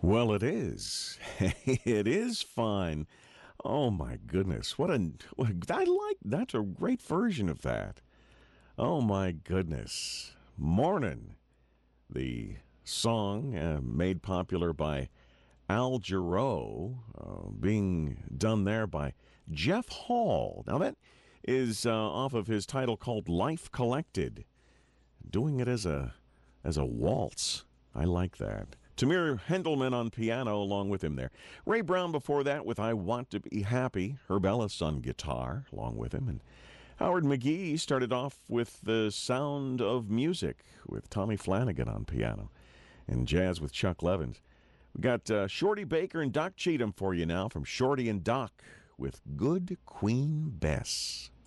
Well, it is. It is fine. Oh my goodness. I like that's a great version of that. Oh my goodness. Morning. The song made popular by Al Jarreau, being done there by Jeff Hall. Now that is off of his title called Life Collected. Doing it as a waltz. I like that. Tamir Hendelman on piano along with him there. Ray Brown before that with I Want to Be Happy. Herb Ellis on guitar along with him. And Howard McGee started off with The Sound of Music with Tommy Flanagan on piano. And jazz with Chuck Levins. We got Shorty Baker and Doc Cheatham for you now from Shorty and Doc with Good Queen Bess.